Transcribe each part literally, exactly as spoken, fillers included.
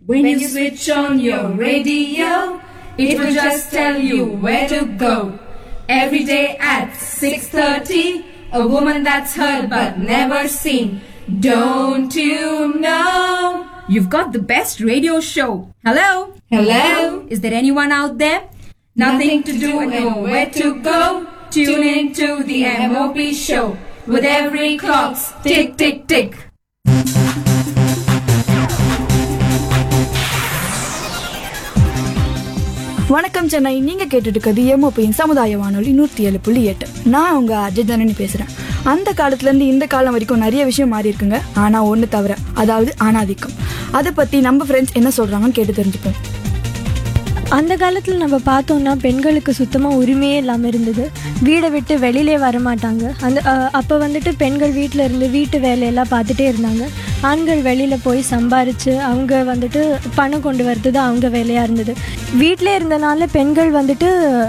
When you switch on your radio, it will just tell you where to go. Every day at six thirty, a woman that's heard but never seen. Don't you know? You've got the best radio show. Hello? Hello? Is there anyone out there? Nothing to do and nowhere to go. Tune in to the M O P show with every clock's tick, tick, tick. வணக்கம் சென்னை. நீங்க கேட்டுட்டு இருக்கிறது எம்ஓபியின் சமுதாய வானொலி நூற்றி ஏழு புள்ளி எட்டு. நான் உங்க அஜய் தனனி பேசுறேன். அந்த காலத்துல இருந்து இந்த காலம் வரைக்கும் நிறைய விஷயம் மாறி இருக்குங்க. ஆனா ஒண்ணு தவிர, அதாவது ஆணாதிக்கம். அதை பத்தி நம்ம ஃப்ரெண்ட்ஸ் என்ன சொல்றாங்கன்னு கேட்டு தெரிஞ்சுப்போம். அந்த காலத்தில் நம்ம பார்த்தோம்னா பெண்களுக்கு சுத்தமாக உரிமையே இல்லாமல் இருந்தது. வீடை விட்டு வெளியிலே வரமாட்டாங்க. அந்த அப்போ வந்துட்டு பெண்கள் வீட்டில் இருந்து வீட்டு வேலையெல்லாம் பார்த்துட்டே இருந்தாங்க. ஆண்கள் வெளியில் போய் சம்பாரித்து அவங்க வந்துட்டு பணம் கொண்டு வர்றது தான் அவங்க வேலையாக இருந்தது. வீட்டிலே இருந்தனால பெண்கள் வந்துட்டு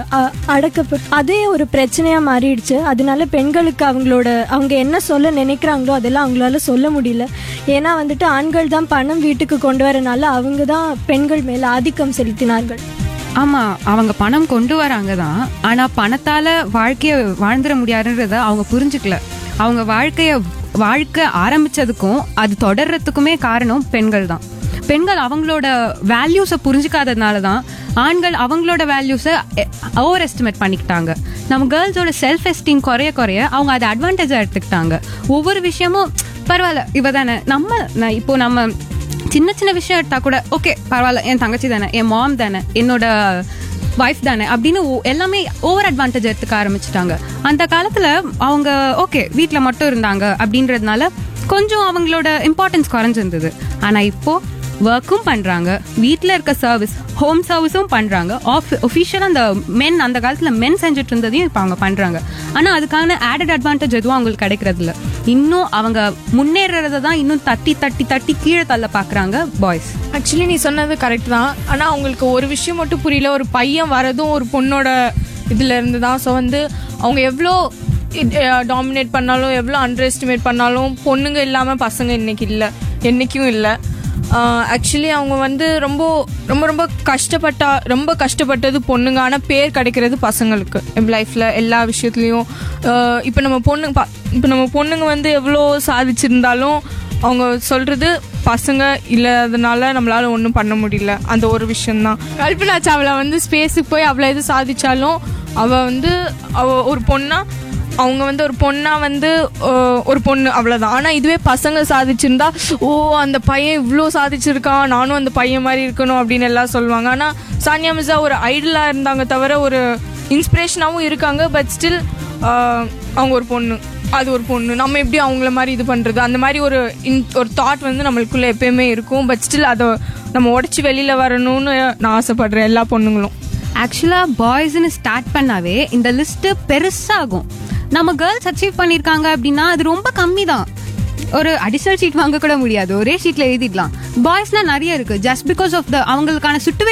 அடக்கப்ப அதே ஒரு பிரச்சனையாக மாறிடுச்சு. அதனால பெண்களுக்கு அவங்களோட அவங்க என்ன சொல்ல நினைக்கிறாங்களோ அதெல்லாம் அவங்களால சொல்ல முடியல. ஏன்னா வந்துட்டு ஆண்கள் தான் பணம் வீட்டுக்கு கொண்டு வரனால அவங்க தான் பெண்கள் மேலே ஆதிக்கம் செலுத்தினார்கள். ஆமாம், அவங்க பணம் கொண்டு வராங்க தான். ஆனால் பணத்தால் வாழ்க்கையை வாழ்ந்துட முடியாதுன்றத அவங்க புரிஞ்சுக்கல. அவங்க வாழ்க்கையை வாழ்க்கை ஆரம்பித்ததுக்கும் அது தொடர்றதுக்குமே காரணம் பெண்கள் தான். பெண்கள் அவங்களோட வேல்யூஸை புரிஞ்சுக்காததுனால தான் ஆண்கள் அவங்களோட வேல்யூஸை ஓவர் எஸ்டிமேட் பண்ணிக்கிட்டாங்க. நம்ம கேர்ள்ஸோட செல்ஃப் எஸ்டீம் குறைய குறைய அவங்க அதை அட்வான்டேஜாக எடுத்துக்கிட்டாங்க. ஒவ்வொரு விஷயமும் பரவாயில்ல இவ தானே, நம்ம இப்போ நம்ம சின்ன சின்ன விஷயம் எடுத்தா கூட ஓகே பரவாயில்ல, என் தங்கச்சி தானே, என் மாம் தானே, என்னோட ஒய்ஃப் தானே அப்படின்னு எல்லாமே ஓவர் அட்வான்டேஜ் எடுத்துக்க ஆரம்பிச்சுட்டாங்க. அந்த காலத்தில் அவங்க ஓகே வீட்டில் மட்டும் இருந்தாங்க அப்படின்றதுனால கொஞ்சம் அவங்களோட இம்பார்ட்டன்ஸ் குறைஞ்சிருந்தது. ஆனால் இப்போது ஒர்க்கும் பண்ணுறாங்க, வீட்டில் இருக்க சர்வீஸ் ஹோம் சர்வீஸும் பண்ணுறாங்க. ஆஃப் ஒஃபிஷியலாக அந்த மென் அந்த காலத்தில் மென் செஞ்சுட்டு இருந்ததையும் இப்போ அவங்க பண்ணுறாங்க. ஆனால் அதுக்கான ஆடட் அட்வான்டேஜ் எதுவும் அவங்களுக்கு கிடைக்கிறதில்ல. இன்னும் அவங்க முன்னேறதை தான் இன்னும் தட்டி தட்டி தட்டி கீழே தள்ள பார்க்குறாங்க பாய்ஸ். ஆக்சுவலி நீ சொன்னது கரெக்ட் தான். ஆனால் அவங்களுக்கு ஒரு விஷயம் மட்டும் புரியல. ஒரு பையன் வரதும் ஒரு பொண்ணோட இதில் இருந்து தான். ஸோ வந்து அவங்க எவ்வளோ டாமினேட் பண்ணாலும் எவ்வளோ அண்டர் எஸ்டிமேட் பண்ணாலும் பொண்ணுங்க இல்லாமல் பசங்க இன்னைக்கு இல்லை, என்றைக்கும் இல்லை. ஆக்சுவலி அவங்க வந்து ரொம்ப ரொம்ப ரொம்ப கஷ்டப்பட்டா ரொம்ப கஷ்டப்பட்டது பொண்ணுங்க. ஆனால் பேர் கிடைக்கிறது பசங்களுக்கு லைஃப்பில் எல்லா விஷயத்துலேயும். இப்போ நம்ம பொண்ணுங்க பா இப்போ நம்ம பொண்ணுங்க வந்து எவ்வளோ சாதிச்சிருந்தாலும் அவங்க சொல்கிறது பசங்க இல்லாதனால நம்மளால ஒன்றும் பண்ண முடியல. அந்த ஒரு விஷயந்தான். கல்பனா சாவ்லா வந்து ஸ்பேஸுக்கு போய் அவ்வளோ இது சாதிச்சாலும் அவள் வந்து அவள் ஒரு பொண்ணா அவங்க வந்து ஒரு பொண்ணா வந்து ஒரு பொண்ணு அவ்வளோதான். ஆனால் இதுவே பசங்க சாதிச்சிருந்தா ஓ அந்த பையன் இவ்வளோ சாதிச்சிருக்கான், நானும் அந்த பையன் மாதிரி இருக்கணும் அப்படின்னு எல்லாம் சொல்லுவாங்க. ஆனால் சானியா மிர்சா ஒரு ஐடலாக இருந்தாங்க தவிர ஒரு இன்ஸ்பிரேஷனாகவும் இருக்காங்க. பட் ஸ்டில் அவங்க ஒரு பொண்ணு, அது ஒரு பொண்ணு, நம்ம எப்படி அவங்கள மாதிரி இது பண்ணுறது, அந்த மாதிரி ஒரு இன் ஒரு தாட் வந்து நம்மளுக்குள்ளே எப்பயுமே இருக்கும். பட் ஸ்டில் அதை நம்ம உடச்சி வெளியில் வரணும்னு நான் ஆசைப்படுறேன் எல்லா பொண்ணுங்களும். ஆக்சுவலாக பாய்ஸ்ன்னு ஸ்டார்ட் பண்ணாவே இந்த லிஸ்ட்டு பெருசாகும். நம்ம கேர்ள்ஸ் அச்சீவ் பண்ணியிருக்காங்க அப்படின்னா அது ரொம்ப கம்மி தான். ஒரு அடிஷனல் ஷீட் வாங்க கூட முடியாது, ஒரே ஷீட்டில் எழுதிடலாம். பாய்ஸ்னால் நிறைய இருக்குது. ஜஸ்ட் பிகாஸ் ஆஃப் த அவங்களுக்கான சுட்டுவே